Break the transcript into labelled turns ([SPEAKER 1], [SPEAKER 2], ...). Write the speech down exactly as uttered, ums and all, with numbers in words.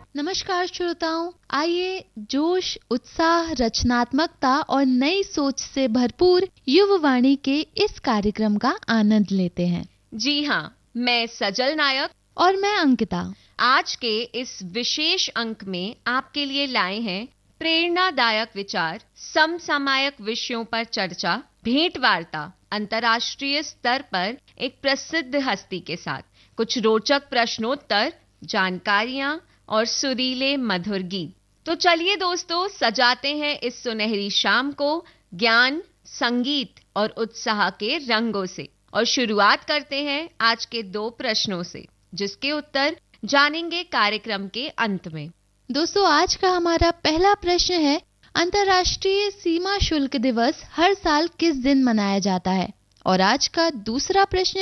[SPEAKER 1] नमस्कार श्रोताओं, आइए जोश, उत्साह, रचनात्मकता और नई सोच से भरपूर युववाणी के इस कार्यक्रम का आनंद लेते हैं।
[SPEAKER 2] जी हाँ, मैं सजल नायक
[SPEAKER 1] और मैं अंकिता।
[SPEAKER 2] आज के इस विशेष अंक में आपके लिए लाए हैं प्रेरणादायक विचार, समसामयिक विषयों पर चर्चा, भेंट वार्ता, अंतर्राष्ट्रीय स्तर पर एक प्रसिद्ध हस्ती के साथ, कुछ रोचक प्रश्नोत्तर, जानकारियां और सुरीले मधुर गीत। तो चलिए दोस्तों, सजाते हैं इस सुनहरी शाम को ज्ञान, संगीत और उत्साह के रंगों से। और शुरुआत करते हैं आज के दो प्रश्नों से, जिसके उत्तर जानेंगे कार्यक्रम के अंत में।
[SPEAKER 1] दोस्तों, आज का हमारा पहला प्रश्न है, अंतर्राष्ट्रीय सीमा शुल्क दिवस हर साल किस दिन मनाया जाता है? और आज का दूसरा प्रश्न